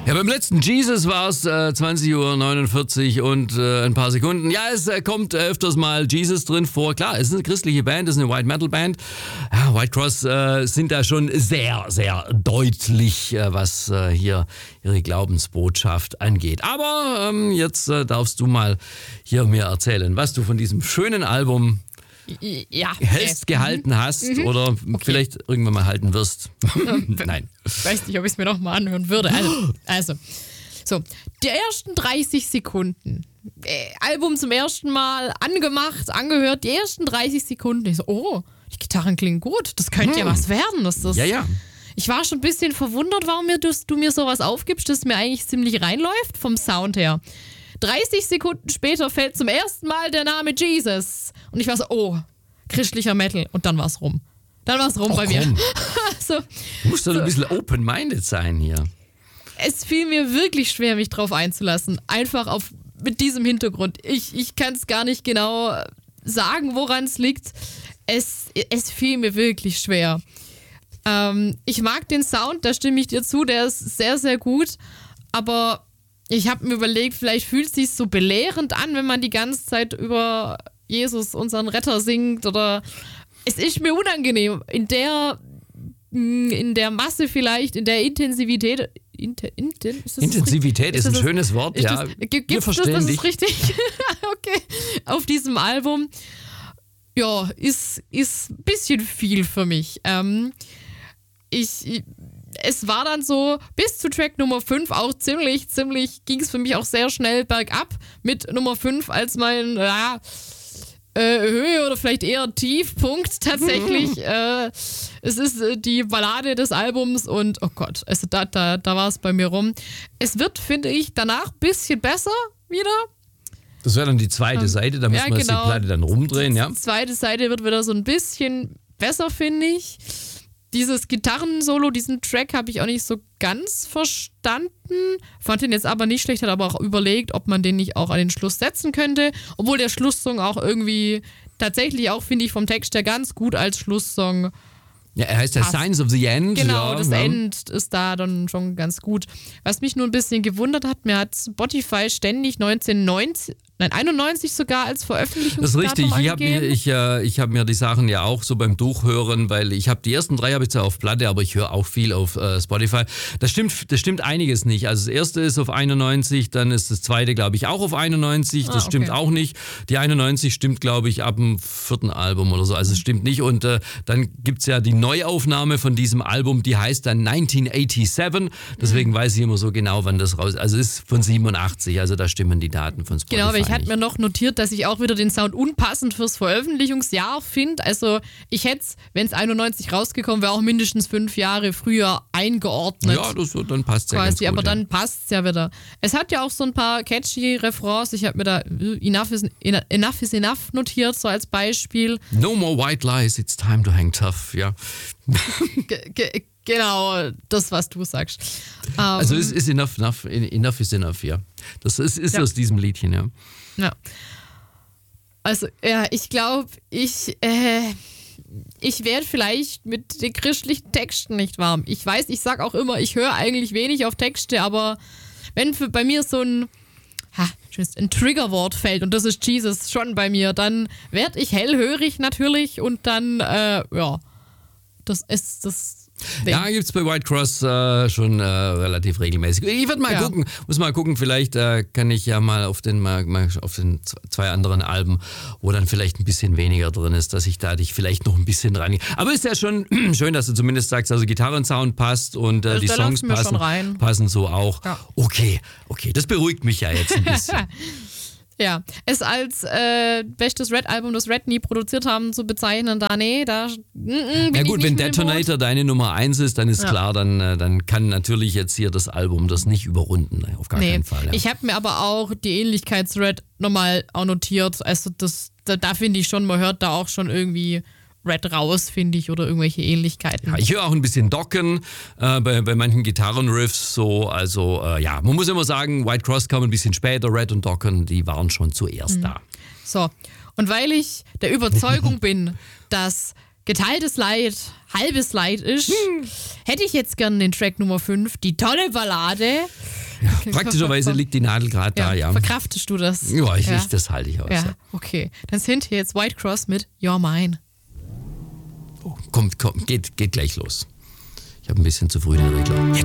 Ja, beim letzten Jesus war es 20:49 Uhr und ein paar Sekunden. Ja, es kommt öfters mal Jesus drin vor. Klar, es ist eine christliche Band, es ist eine White Metal Band. Ja, White Cross sind da schon sehr, sehr deutlich, was hier ihre Glaubensbotschaft angeht. Aber jetzt darfst du mal hier mir erzählen, was du von diesem schönen Album gehalten hast oder vielleicht irgendwann mal halten wirst. Nein. Ich weiß nicht, ob ich es mir noch mal anhören würde. Also, so, die ersten 30 Sekunden. Album zum ersten Mal angemacht, angehört, die ersten 30 Sekunden. Ich so, oh, die Gitarren klingen gut, das könnte ja was werden. Ja. Ich war schon ein bisschen verwundert, warum du mir sowas aufgibst, das mir eigentlich ziemlich reinläuft vom Sound her. 30 Sekunden später fällt zum ersten Mal der Name Jesus. Und ich war so, oh, christlicher Metal. Und dann war es rum. Bei mir. Also, du musst doch ein bisschen open-minded sein hier. Es fiel mir wirklich schwer, mich drauf einzulassen. Einfach mit diesem Hintergrund. Ich kann es gar nicht genau sagen, woran es liegt. Es fiel mir wirklich schwer. Ich mag den Sound, da stimme ich dir zu, der ist sehr, sehr gut. Aber ich habe mir überlegt, vielleicht fühlt es sich so belehrend an, wenn man die ganze Zeit über Jesus, unseren Retter, singt. Oder es ist mir unangenehm. In der Masse vielleicht, in der Intensivität. Intensivität ist ein schönes Wort, ja. Wir verstehen dich. Das ist richtig. Okay. Auf diesem Album, ja, ist ein bisschen viel für mich. Es war dann so, bis zu Track Nummer 5 auch ziemlich ging es für mich auch sehr schnell bergab mit Nummer 5 als mein Höhe oder vielleicht eher Tiefpunkt tatsächlich. Es ist die Ballade des Albums und oh Gott, also da war es bei mir rum. Es wird, finde ich, danach ein bisschen besser wieder. Das wäre dann die zweite Seite, da müssen wir jetzt die Platte dann rumdrehen, ja? Die zweite Seite wird wieder so ein bisschen besser, finde ich. Dieses Gitarrensolo, diesen Track habe ich auch nicht so ganz verstanden. Fand den jetzt aber nicht schlecht, hat aber auch überlegt, ob man den nicht auch an den Schluss setzen könnte. Obwohl der Schlusssong auch irgendwie tatsächlich auch, finde ich, vom Text her ganz gut als Schlusssong. Ja, er heißt ja Signs of the End. Genau, ja, das End ist da dann schon ganz gut. Was mich nur ein bisschen gewundert hat, mir hat Spotify ständig 91 sogar als Veröffentlichungsdatum Das ist richtig. angegeben. Ich hab mir die Sachen ja auch so beim Durchhören, weil ich habe die ersten 3 habe ich zwar auf Platte, aber ich höre auch viel auf Spotify. Das stimmt einiges nicht. Also das erste ist auf 91, dann ist das zweite, glaube ich, auch auf 91. Das stimmt auch nicht. Die 91 stimmt, glaube ich, ab dem 4. Album oder so. Also es stimmt nicht. Und dann gibt es ja die Neuaufnahme von diesem Album, die heißt dann 1987. Deswegen weiß ich immer so genau, wann das raus ist. Also es ist von 87, also da stimmen die Daten von Spotify. Genau, aber ich hatte mir noch notiert, dass ich auch wieder den Sound unpassend fürs Veröffentlichungsjahr finde. Also ich hätte es, wenn es 91 rausgekommen wäre, auch mindestens 5 Jahre früher eingeordnet. Ja, dann passt es ja ganz gut. Aber dann passt es ja wieder. Es hat ja auch so ein paar catchy Refrains. Ich habe mir da Enough is Enough notiert, so als Beispiel. No more white lies, it's time to hang tough, ja. Genau, das, was du sagst. Also es ist enough is enough, ja. Das ist aus diesem Liedchen, ja. Ja. Also, ja, ich glaube, ich werde vielleicht mit den christlichen Texten nicht warm. Ich weiß, ich sag auch immer, ich höre eigentlich wenig auf Texte, aber wenn bei mir so ein Triggerwort fällt und das ist Jesus schon bei mir, dann werde ich hellhörig natürlich und dann, das ist das. Ja, gibt es bei White Cross schon relativ regelmäßig. Ich werde mal gucken, muss mal gucken, vielleicht kann ich ja mal auf den 2 anderen Alben, wo dann vielleicht ein bisschen weniger drin ist, dass ich da dich vielleicht noch ein bisschen rangehe. Aber ist ja schon schön, dass du zumindest sagst, also Gitarrensound passt und die Songs passen so auch. Ja. Okay, das beruhigt mich ja jetzt ein bisschen. Ja, es als bestes Red-Album, das Red nie produziert haben, zu bezeichnen, ja gut, wenn Detonator deine Nummer 1 ist, dann ist klar, dann kann natürlich jetzt hier das Album das nicht überrunden, auf gar keinen Fall. Ja. Ich habe mir aber auch die Ähnlichkeit zu Red nochmal annotiert, also da finde ich schon, man hört da auch schon irgendwie Red raus, finde ich, oder irgendwelche Ähnlichkeiten. Ja, ich höre auch ein bisschen Docken bei manchen Gitarrenriffs so, also man muss immer sagen, White Cross kam ein bisschen später, Red und Docken, die waren schon zuerst da. So, und weil ich der Überzeugung bin, dass geteiltes Leid halbes Leid ist, hätte ich jetzt gern den Track Nummer 5, die tolle Ballade Okay, Praktischerweise liegt die Nadel gerade da, ja. Verkraftest du das? Ja, das halte ich aus. Ja, Ja. okay. Dann sind hier jetzt White Cross mit You're Mine. Oh, kommt, geht gleich los. Ich habe ein bisschen zu früh den Regler.